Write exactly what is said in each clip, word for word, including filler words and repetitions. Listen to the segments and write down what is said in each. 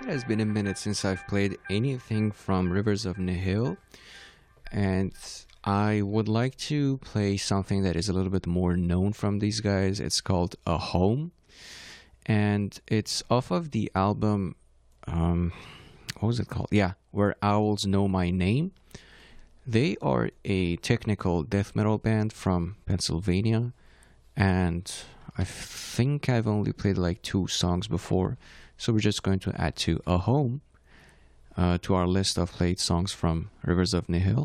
It has been a minute since I've played anything from Rivers of Nihil, and I would like to play something that is a little bit more known from these guys. It's called A Home, and it's off of the album, um, what was it called? Yeah, Where Owls Know My Name. They are a technical death metal band from Pennsylvania, and I think I've only played like two songs before, so we're just going to add to A Home uh, to our list of played songs from Rivers of Nihil.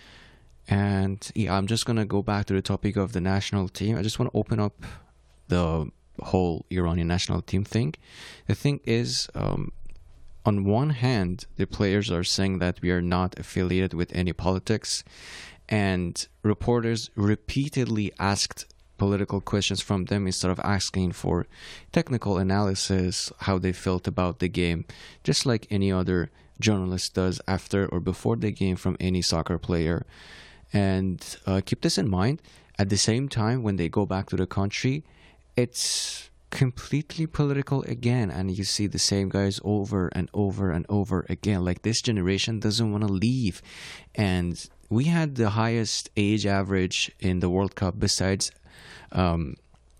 And yeah, I'm just gonna go back to the topic of the national team. I just want to open up the whole Iranian national team thing. The thing is, um, on one hand, the players are saying that we are not affiliated with any politics, and reporters repeatedly asked political questions from them instead of asking for technical analysis, how they felt about the game, just like any other journalist does after or before the game from any soccer player. And uh, keep this in mind, at the same time, when they go back to the country, it's completely political again, and you see the same guys over and over and over again. Like, this generation doesn't want to leave. And we had the highest age average in the World Cup besides um,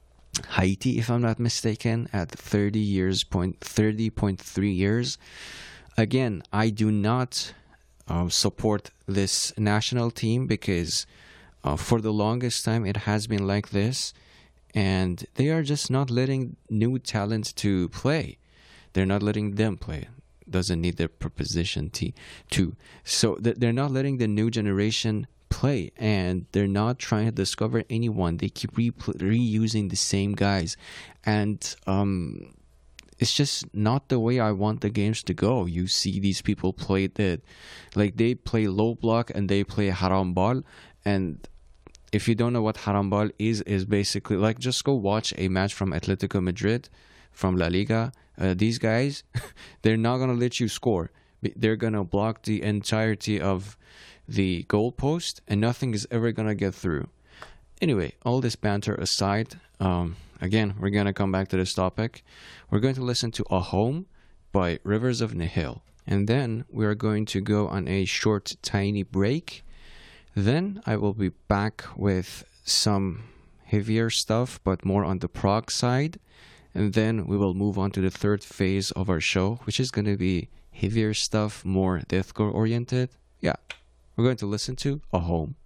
Haiti, if I'm not mistaken, at thirty years, point thirty point three years. Again, I do not uh, support this national team because uh, for the longest time it has been like this, and they are just not letting new talent to play. They're not letting them play. Doesn't need the preposition T to. So th- they're not letting the new generation play, and they're not trying to discover anyone. They keep re- reusing the same guys, and um, it's just not the way I want the games to go. You see these people play that, like, they play low block and they play haram ball, and if you don't know what haram ball is, is basically like, just go watch a match from Atletico Madrid, from La Liga. Uh, these guys, they're not gonna let you score. They're gonna block the entirety of the goalpost, and nothing is ever gonna get through. Anyway, all this banter aside, um, again, we're gonna come back to this topic. We're going to listen to A Home by Rivers of Nihil, and then we are going to go on a short, tiny break. Then I will be back with some heavier stuff, but more on the prog side. And then we will move on to the third phase of our show, which is going to be heavier stuff, more deathcore oriented. Yeah, we're going to listen to A Home.